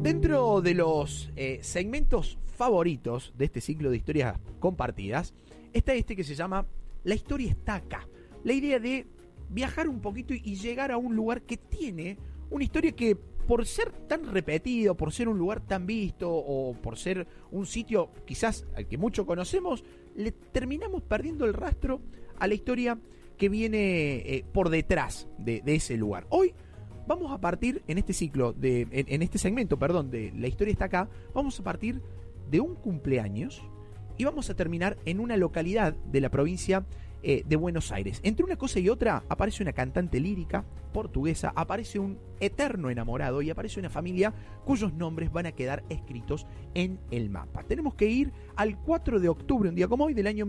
Dentro de los segmentos favoritos de este ciclo de historias compartidas, está este que se llama La historia está acá. La idea de viajar un poquito y llegar a un lugar que tiene una historia que, por ser tan repetido, por ser un lugar tan visto o por ser un sitio quizás al que mucho conocemos, le terminamos perdiendo el rastro a la historia que viene por detrás de ese lugar. Hoy vamos a partir en este ciclo, en este segmento, de La historia está acá, vamos a partir de un cumpleaños y vamos a terminar en una localidad de la provincia de Buenos Aires. Entre una cosa y otra aparece una cantante lírica portuguesa, aparece un eterno enamorado y aparece una familia cuyos nombres van a quedar escritos en el mapa. Tenemos que ir al 4 de octubre, un día como hoy, del año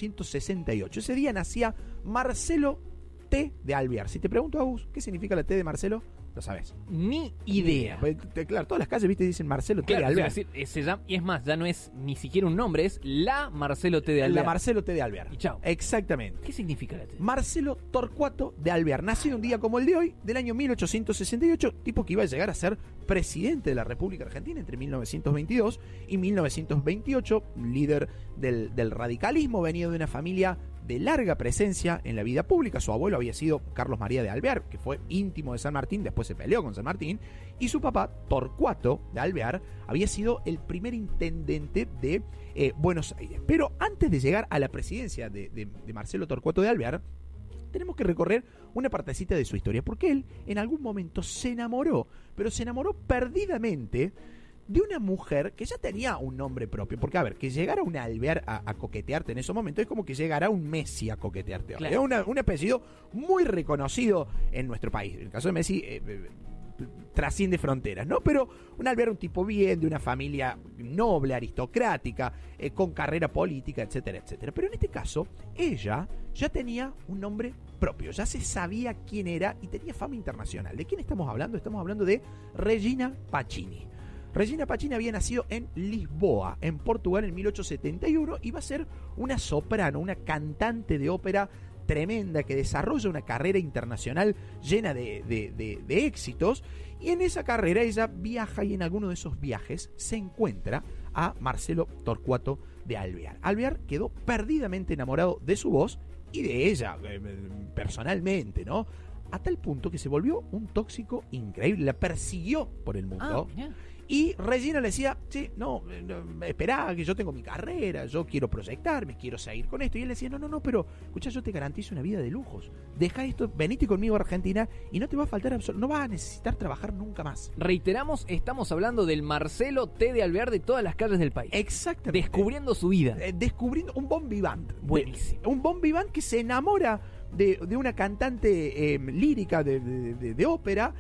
1868. Ese día nacía Marcelo T. de Alvear. Si te pregunto, Agus, ¿qué significa la T de Marcelo? Lo sabes. Ni idea. Claro, todas las calles, viste, dicen Marcelo T. de Alvear. Y es más, ya no es ni siquiera un nombre, es la Marcelo T. de Alvear. La Marcelo T. de Alvear. Y chao. Exactamente. ¿Qué significa la T? Marcelo Torcuato de Alvear, nacido un día como el de hoy, del año 1868, tipo que iba a llegar a ser presidente de la República Argentina entre 1922 y 1928, líder del radicalismo, venido de una familia de larga presencia en la vida pública. Su abuelo había sido Carlos María de Alvear, que fue íntimo de San Martín, después se peleó con San Martín, y su papá, Torcuato de Alvear, había sido el primer intendente de Buenos Aires. Pero antes de llegar a la presidencia de Marcelo Torcuato de Alvear, tenemos que recorrer una partecita de su historia, porque él en algún momento se enamoró, pero se enamoró perdidamente de una mujer que ya tenía un nombre propio. Porque, a ver, que llegara un Alvear a coquetearte en ese momento es como que llegara un Messi a coquetearte. Claro. Era un apellido muy reconocido en nuestro país. En el caso de Messi, trasciende fronteras, ¿no? Pero un Alvear, un tipo bien, de una familia noble, aristocrática, con carrera política, etcétera, etcétera. Pero en este caso, ella ya tenía un nombre propio, ya se sabía quién era y tenía fama internacional. ¿De quién estamos hablando? Estamos hablando de Regina Pacini. Regina Pacini había nacido en Lisboa, en Portugal, en 1871, y va a ser una soprano, una cantante de ópera tremenda que desarrolla una carrera internacional llena de éxitos, y en esa carrera ella viaja y en alguno de esos viajes se encuentra a Marcelo Torcuato de Alvear. Alvear quedó perdidamente enamorado de su voz y de ella personalmente, ¿no? A tal punto que se volvió un tóxico increíble, la persiguió por el mundo. Y Regina le decía, sí, no, esperá, que yo tengo mi carrera, yo quiero proyectarme, quiero seguir con esto. Y él decía, no, pero escuchá, yo te garantizo una vida de lujos. Deja esto, venite conmigo a Argentina y no te va a faltar no vas a necesitar trabajar nunca más. Reiteramos, estamos hablando del Marcelo T. de Alvear de todas las calles del país. Exactamente. Descubriendo su vida. Descubriendo un bon vivant. Buenísimo. Un bon vivant que se enamora de una cantante lírica de ópera.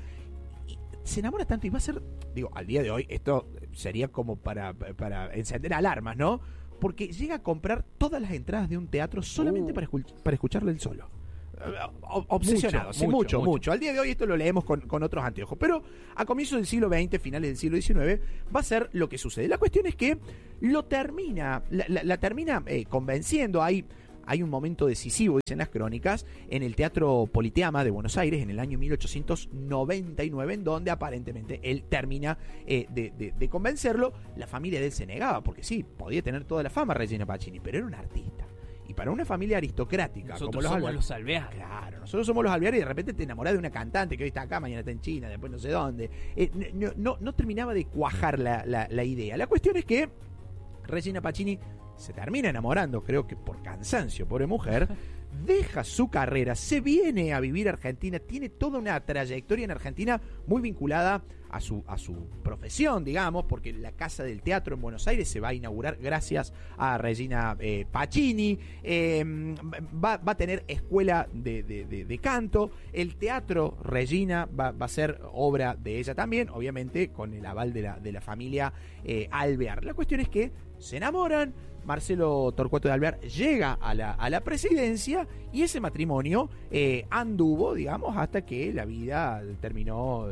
Se enamora tanto y va a ser, al día de hoy esto sería como para encender alarmas, ¿no? Porque llega a comprar todas las entradas de un teatro solamente para escucharle el solo. Obsesionado, mucho. Al día de hoy esto lo leemos con otros anteojos, pero a comienzos del siglo XX, finales del siglo XIX, va a ser lo que sucede. La cuestión es que la termina convenciendo. Hay un momento decisivo, dicen las crónicas, en el Teatro Politeama de Buenos Aires en el año 1899, en donde aparentemente él termina de convencerlo. La familia de él se negaba, porque sí, podía tener toda la fama Regina Pacini, pero era un artista. Y para una familia aristocrática, nosotros como somos los Alvear. Claro, nosotros somos los Alvear y de repente te enamorás de una cantante que hoy está acá, mañana está en China, después no sé dónde. No terminaba de cuajar la idea. La cuestión es que Regina Pacini se termina enamorando, creo que por cansancio, pobre mujer, deja su carrera, se viene a vivir a Argentina, tiene toda una trayectoria en Argentina muy vinculada a su profesión, digamos, porque la Casa del Teatro en Buenos Aires se va a inaugurar gracias a Regina Pacini. Va a tener escuela de canto. El Teatro Regina va a ser obra de ella también, obviamente con el aval de la familia Alvear. La cuestión es que se enamoran. Marcelo Torcuato de Alvear llega a la presidencia y ese matrimonio anduvo, digamos, hasta que la vida terminó,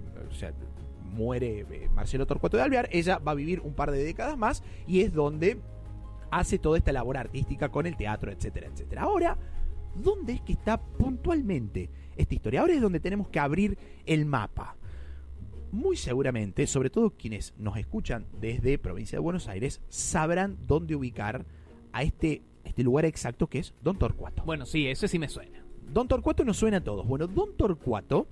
muere Marcelo Torcuato de Alvear. Ella va a vivir un par de décadas más y es donde hace toda esta labor artística con el teatro, etcétera, etcétera. Ahora, ¿dónde es que está puntualmente esta historia? Ahora es donde tenemos que abrir el mapa. muy seguramente, sobre todo quienes nos escuchan desde provincia de Buenos Aires, sabrán dónde ubicar a este lugar exacto que es Don Torcuato. Bueno, sí, eso sí me suena. Don Torcuato nos suena a todos. Bueno, Don Torcuato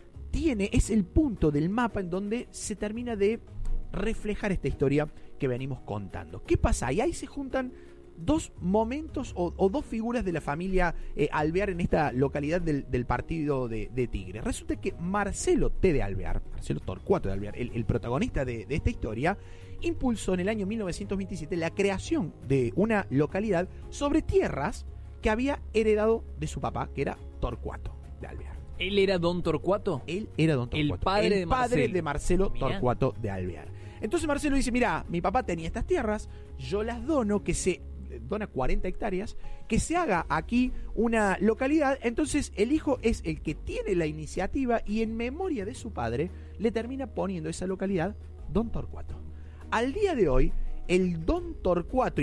es el punto del mapa en donde se termina de reflejar esta historia que venimos contando. ¿Qué pasa? Y ahí se juntan dos momentos o dos figuras de la familia Alvear en esta localidad del partido de Tigre. Resulta que Marcelo Torcuato de Alvear, el protagonista de esta historia, impulsó en el año 1927 la creación de una localidad sobre tierras que había heredado de su papá, que era Torcuato de Alvear. ¿Él era Don Torcuato? Él era Don Torcuato. El padre de Marcelo Mirá. Torcuato de Alvear. Entonces Marcelo dice, mira, mi papá tenía estas tierras, yo las dono, dona 40 hectáreas, que se haga aquí una localidad. Entonces el hijo es el que tiene la iniciativa y en memoria de su padre le termina poniendo esa localidad Don Torcuato. Al día de hoy, el Don Torcuato,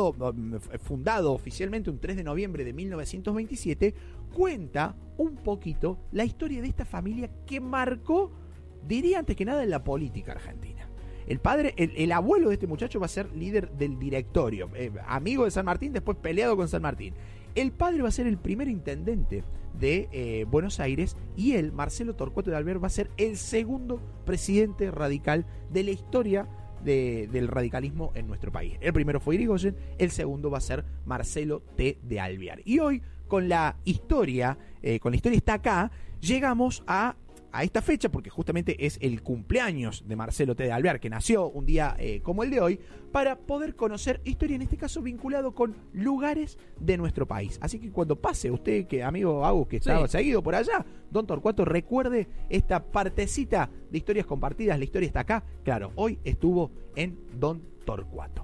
fundado oficialmente un 3 de noviembre de 1927, cuenta un poquito la historia de esta familia que marcó, diría antes que nada, en la política argentina. El padre, el abuelo de este muchacho va a ser líder del directorio, amigo de San Martín, después peleado con San Martín. El padre va a ser el primer intendente de Buenos Aires y él, Marcelo Torcuato de Alvear, va a ser el segundo presidente radical de la historia del radicalismo en nuestro país. El primero fue Irigoyen, el segundo va a ser Marcelo T. de Alvear. Y hoy, con la historia está acá, llegamos a esta fecha, porque justamente es el cumpleaños de Marcelo T. de Alvear, que nació un día como el de hoy, para poder conocer historia, en este caso vinculado con lugares de nuestro país. Así que cuando pase usted, que amigo Agus, que estaba seguido por allá, Don Torcuato, recuerde esta partecita de historias compartidas. La historia está acá. Claro, hoy estuvo en Don Torcuato.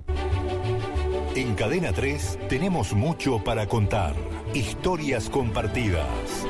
En Cadena 3 tenemos mucho para contar. Historias compartidas.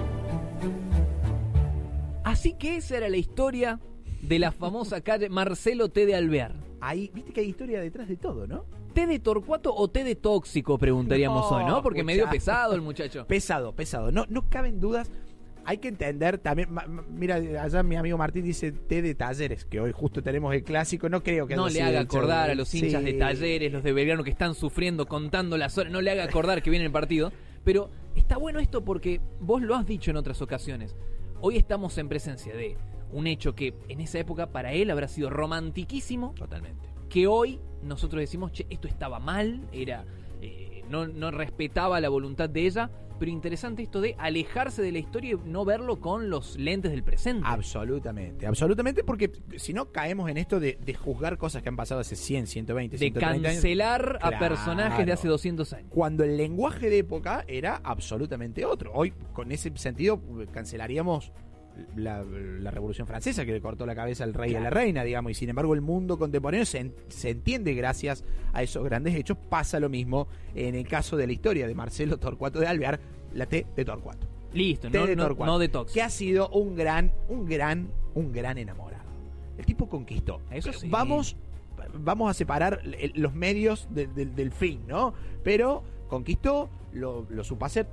Así que esa era la historia de la famosa calle Marcelo T. de Alvear. Ahí, viste que hay historia detrás de todo, ¿no? ¿Té de Torcuato o té de tóxico? Preguntaríamos hoy, ¿no? Porque medio pesado el muchacho. Pesado. No caben dudas. Hay que entender también, mira, allá mi amigo Martín dice té de Talleres, que hoy justo tenemos el clásico, no creo que no le haga acordar a los hinchas de Talleres, los de Belgrano que están sufriendo, contando las horas, no le haga acordar que viene el partido. Pero está bueno esto porque vos lo has dicho en otras ocasiones. Hoy estamos en presencia de un hecho que en esa época para él habrá sido romantiquísimo. Totalmente. Que hoy nosotros decimos, che, esto estaba mal, no respetaba la voluntad de ella. Pero interesante esto de alejarse de la historia y no verlo con los lentes del presente. Absolutamente, porque si no caemos en esto de juzgar cosas que han pasado hace 100, 120, 130 años. De cancelar a personajes de hace 200 años. Cuando el lenguaje de época era absolutamente otro. Hoy, con ese sentido, cancelaríamos la Revolución Francesa, que le cortó la cabeza al rey y a la reina, digamos, y sin embargo el mundo contemporáneo se entiende gracias a esos grandes hechos. Pasa lo mismo en el caso de la historia de Marcelo Torcuato de Alvear, la T de Torcuato. Listo, no de tóxico. Que ha sido un gran enamorado. El tipo conquistó. Eso sí. Vamos a separar los medios del fin, ¿no? Pero conquistó, lo supo hacer.